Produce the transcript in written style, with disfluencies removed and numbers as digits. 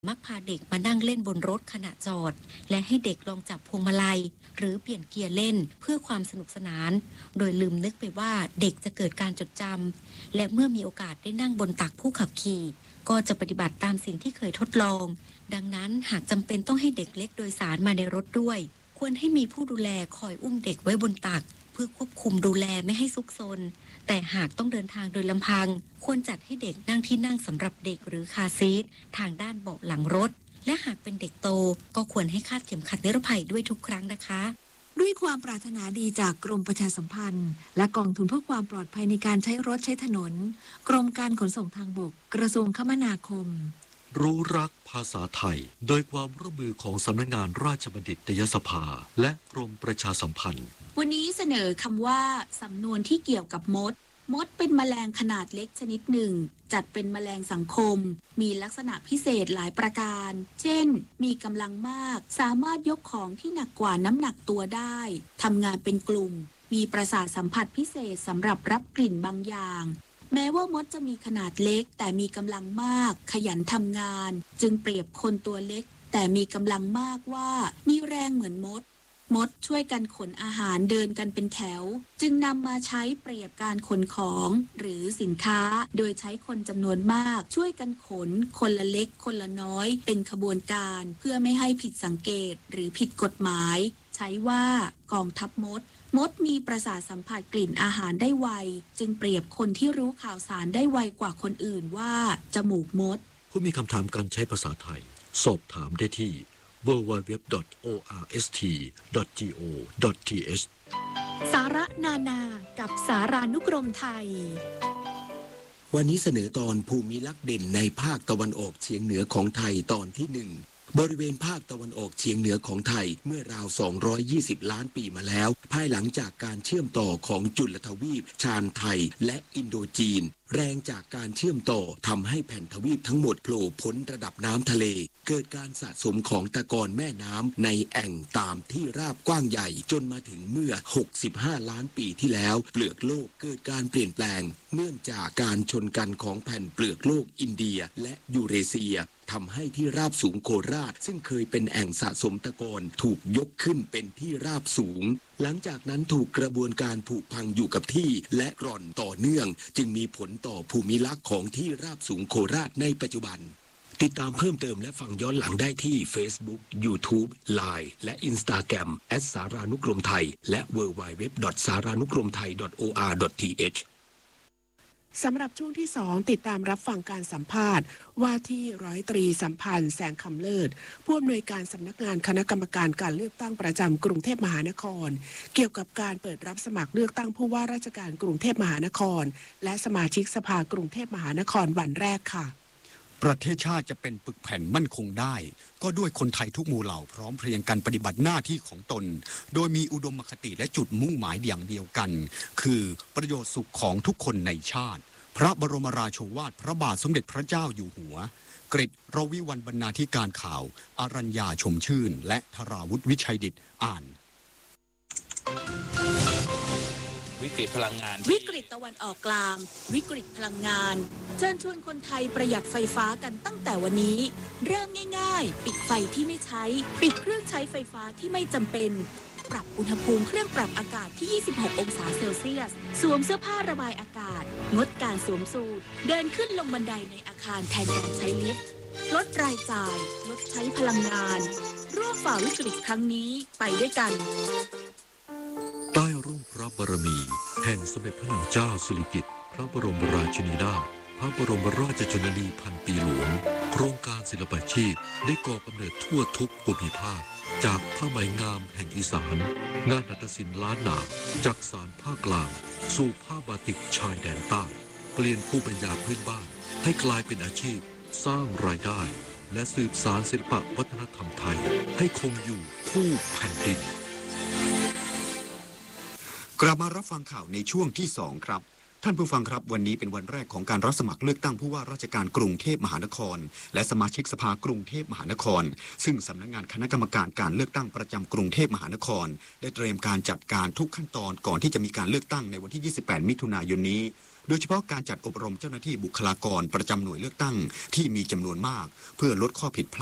มักพาเด็กมานั่งเล่นบนรถขณะจอดและให้เด็กลองจับพวงมาลัยหรือเปลี่ยนเกียร์เล่นเพื่อความสนุกสนานโดยลืมนึกไปว่าเด็กจะเกิดการจดจำและเมื่อมีโอกาสได้นั่งบนตักผู้ขับขี่ก็จะปฏิบัติตามสิ่งที่เคยทดลองดังนั้นหากจำเป็นต้องให้เด็กเล็กโดยสารมาในรถด้วยควรให้มีผู้ดูแลคอยอุ้มเด็กไว้บนตักเพื่อควบคุมดูแลไม่ให้ซุกซนแต่หากต้องเดินทางโดยลำพังควรจัดให้เด็กนั่งที่นั่งสำหรับเด็กหรือคาร์ซีททางด้านเบาะหลังรถและหากเป็นเด็กโตก็ควรให้คาดเข็มขัดนิรภัยด้วยทุกครั้งนะคะด้วยความปรารถนาดีจากกรมประชาสัมพันธ์และกองทุนเพื่อความปลอดภัยในการใช้รถใช้ถนนกรมการขนส่งทางบกกระทรวงคมนาคมรู้รักภาษาไทยโดยความร่วมมือของสำนักงานราชบัณฑิตยสภาและกรมประชาสัมพันธ์วันนี้เสนอคำว่าสำนวนที่เกี่ยวกับมดเป็นแมลงขนาดเล็กชนิดหนึ่งจัดเป็นแมลงสังคมมีลักษณะพิเศษหลายประการเช่นมีกำลังมากสามารถยกของที่หนักกว่าน้ำหนักตัวได้ทำงานเป็นกลุ่มมีประสาทสัมผัสพิเศษสำหรับรับกลิ่นบางอย่างแม้ว่ามดจะมีขนาดเล็กแต่มีกำลังมากขยันทำงานจึงเปรียบคนตัวเล็กแต่มีกำลังมากว่ามีแรงเหมือนมดช่วยกันขนอาหารเดินกันเป็นแถวจึงนำมาใช้เปรียบการขนของหรือสินค้าโดยใช้คนจำนวนมากช่วยกันขนคนละเล็กคนละน้อยเป็นขบวนการเพื่อไม่ให้ผิดสังเกตหรือผิดกฎหมายใช้ว่ากองทัพมดมีประสาทสัมผัสกลิ่นอาหารได้ไวจึงเปรียบคนที่รู้ข่าวสารได้ไวกว่าคนอื่นว่าจมูกมดผู้มีคำถามการใช้ภาษาไทยสอบถามได้ที่www.orst.go.th สาระนานากับสารานุกรมไทยวันนี้เสนอตอนภูมิลักษณ์เด่นในภาคตะวันออกเฉียงเหนือของไทยตอนที่ 1บริเวณภาคตะวันออกเฉียงเหนือของไทยเมื่อราว220ล้านปีมาแล้วภายหลังจากการเชื่อมต่อของจุลทวีปชานไทยและอินโดจีนแรงจากการเชื่อมต่อทำให้แผ่นทวีปทั้งหมดโผล่พ้นระดับน้ำทะเลเกิดการสะสมของตะกอนแม่น้ำในแอ่งตามที่ราบกว้างใหญ่จนมาถึงเมื่อ65ล้านปีที่แล้วเปลือกโลกเกิดการเปลี่ยนแปลงเนื่องจากการชนกันของแผ่นเปลือกโลกอินเดียและยูเรเซียทำให้ที่ราบสูงโคราชซึ่งเคยเป็นแอ่งสะสมตะกอนถูกยกขึ้นเป็นที่ราบสูงหลังจากนั้นถูกกระบวนการผุพังอยู่กับที่และกร่อนต่อเนื่องจึงมีผลต่อภูมิลักษณ์ของที่ราบสูงโคราชในปัจจุบันติดตามเพิ่มเติมและฟังย้อนหลังได้ที่ Facebook YouTube Line และ Instagram @ สารานุกรมไทยและ www.saranukromthai.or.th สำหรับช่วงที่2ติดตามรับฟังการสัมภาษณ์ว่าที่ร้อยตรีสัมพันธ์แสงคำเลิศผู้อำนวยการสำนักงานคณะกรรมการการเลือกตั้งประจำกรุงเทพมหานครเกี่ยวกับการเปิดรับสมัครเลือกตั้งผู้ว่าราชการกรุงเทพมหานครและสมาชิกสภากรุงเทพมหานครวันแรกค่ะประเทศชาติจะเป็นปึกแผ่นมั่นคงได้ก็ด้วยคนไทยทุกหมู่เหล่าพร้อมเพรียงกันปฏิบัติหน้าที่ของตนโดยมีอุดมคติและจุดมุ่งหมายอย่างเดียวกันคือประโยชน์สุขของทุกคนในชาติพระบรมราโชวาทพระบาทสมเด็จพระเจ้าอยู่หัวกฤษรวิวัลย์บรรณาธิการข่าวอรัญญาชมชื่นและธราวุฒิวิชัยดิษฐ์อ่านวิกฤตพลังงานวิกฤตตะวันออกกลางวิกฤตพลังงานเชิญชวนคนไทยประหยัดไฟฟ้ากันตั้งแต่วันนี้เริ่มง่ายๆปิดไฟที่ไม่ใช้ปิดเครื่องใช้ไฟฟ้าที่ไม่จำเป็นปรับอุณหภูมิเครื่องปรับอากาศที่26องศาเซลเซียสสวมเสื้อผ้าระบายอากาศงดการสวมสูทเดินขึ้นลงบันไดในอาคารแทนการใช้ลิฟต์ลดรายจ่ายลดใช้พลังงานร่วมฝ่าวิกฤตครั้งนี้ไปด้วยกันใต้ร่มพระบารมีแห่งสมเด็จพระนางเจ้าสิริกิติ์พระบรมราชินีนาถพระบรมราชชนนีพันปีหลวงโครงการศิลปาชีพได้ก่อกำเนิดทั่วทุกภูมิภาคจากผ้าไหมงามแห่งอีสานงานหัตถศิลป์ล้านนาจากสารภาคกลางสู่ผ้าบาติกชายแดนใต้เปลี่ยนภูมิปัญญาพื้นบ้านให้กลายเป็นอาชีพสร้างรายได้และสืบสานศิลปวัฒนธรรมไทยให้คงอยู่คู่แผ่นดินกลับมารับฟังข่าวในช่วงที่2ครับท่านผู้ฟังครับวันนี้เป็นวันแรกของการรับสมัครเลือกตั้งผู้ว่าราชการกรุงเทพมหานครและสมาชิกสภากรุงเทพมหานครซึ่งสำนักงานคณะกรรมการการเลือกตั้งประจำกรุงเทพมหานครได้เตรียมการจัดการทุกขั้นตอนก่อนที่จะมีการเลือกตั้งในวันที่28มิถุนายนนี้โดยเฉพาะการจัดอบรมเจ้าหน้าที่บุคลากรประจำหน่วยเลือกตั้งที่มีจำนวนมากเพื่อลดข้อผิดพลาด